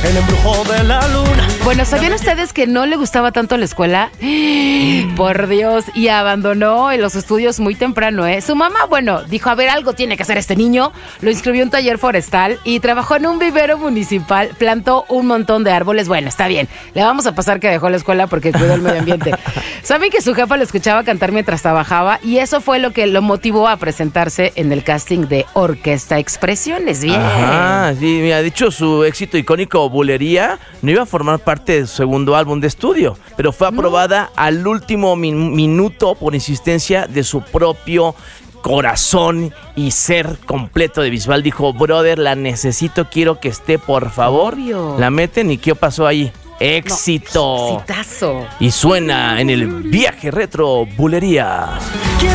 el embrujo de la luna. Bueno, ¿sabían ustedes que no le gustaba tanto la escuela? Por Dios, y abandonó los estudios muy temprano, ¿eh? Su mamá, bueno, dijo, a ver, algo tiene que hacer este niño. Lo inscribió en un taller forestal y trabajó en un vivero municipal. Plantó un montón de árboles. Bueno, está bien. Le vamos a pasar que dejó la escuela porque cuidó el medio ambiente. ¿Saben que su jefa lo escuchaba cantar mientras trabajaba? Y eso fue lo que lo motivó a presentarse en el casting de Orquesta Expresiones. Bien. Ajá, sí, mira, de hecho su éxito icónico Bulería no iba a formar parte de su segundo álbum de estudio, pero fue aprobada al último minuto por insistencia de su propio corazón y ser completo de Bisbal. Dijo, brother, la necesito, quiero que esté, por favor. Obvio. La meten y ¿qué pasó ahí? ¡Éxito! No, exitazo. Y suena en el viaje retro Bulería. Quiero